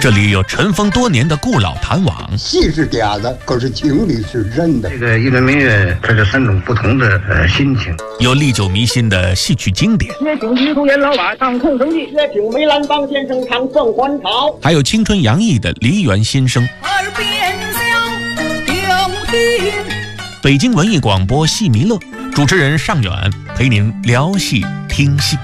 这里有尘封多年的故老谈网， 戏是嗲的，可是情理是真的。 这个一轮明月，它是3种不同的心情。 有历久弥新的戏曲经典， 越听于杜岩老板唱空城计，越听梅兰芳先生唱凤还巢， 还有青春洋溢的梨园新声。 耳边响又听。 北京文艺广播戏迷乐，主持人尚远陪您聊戏听戏。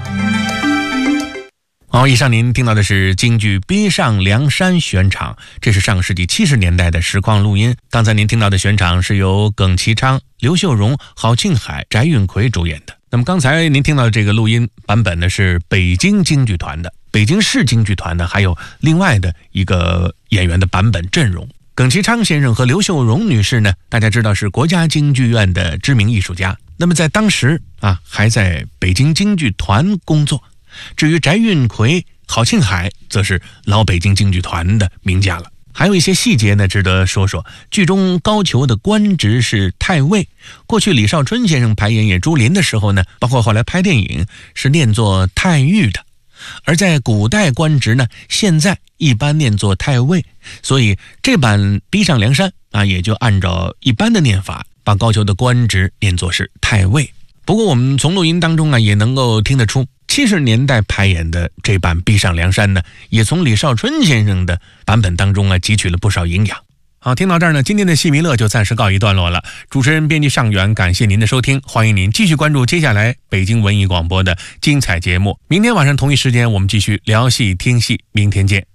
以上您听到的是京剧《逼上梁山》选场，这是上个世纪70年代的实况录音。刚才您听到的选场是由耿其昌、刘秀荣、郝庆海、翟运奎主演的。那么刚才您听到的这个录音版本呢，是北京京剧团的，北京市京剧团的，还有另外的一个演员的版本阵容。耿其昌先生和刘秀荣女士呢，大家知道是国家京剧院的知名艺术家，那么在当时还在北京京剧团工作。至于翟运奎、郝庆海则是老北京京剧团的名家了。还有一些细节呢值得说说。剧中高俅的官职是太尉，过去李少春先生排演《野猪林》的时候呢，包括后来拍电影是念作太尉的。而在古代官职呢，现在一般念作太尉，所以这版《逼上梁山》也就按照一般的念法，把高俅的官职念作是太尉。不过我们从录音当中也能够听得出，70年代排演的这版《逼上梁山》呢，也从李少春先生的版本当中汲取了不少营养。好，听到这儿呢，今天的戏迷乐就暂时告一段落了。主持人编辑尚远，感谢您的收听，欢迎您继续关注接下来北京文艺广播的精彩节目。明天晚上同一时间，我们继续聊戏听戏，明天见。